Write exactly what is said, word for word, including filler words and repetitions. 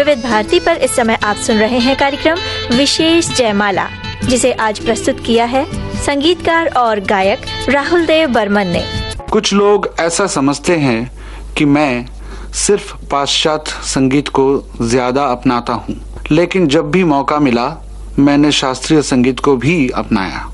विविध भारती पर इस समय आप सुन रहे हैं कार्यक्रम विशेष जयमाला, जिसे आज प्रस्तुत किया है संगीतकार और गायक राहुल देव बर्मन ने। कुछ लोग ऐसा समझते हैं कि मैं सिर्फ पाश्चात्य संगीत को ज्यादा अपनाता हूँ, लेकिन जब भी मौका मिला मैंने शास्त्रीय संगीत को भी अपनाया।